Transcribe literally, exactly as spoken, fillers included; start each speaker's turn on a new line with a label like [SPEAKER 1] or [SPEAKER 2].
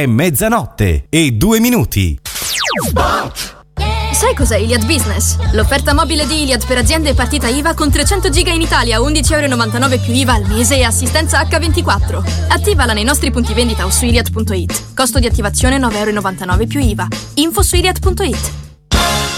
[SPEAKER 1] È mezzanotte e due minuti.
[SPEAKER 2] Sai cos'è Iliad Business? L'offerta mobile di Iliad per aziende e partita I V A con trecento giga in Italia, undici virgola novantanove euro più I V A al mese e assistenza acca ventiquattro. Attivala nei nostri punti vendita o su iliad punto it. Costo di attivazione nove virgola novantanove euro più I V A. Info su iliad punto it.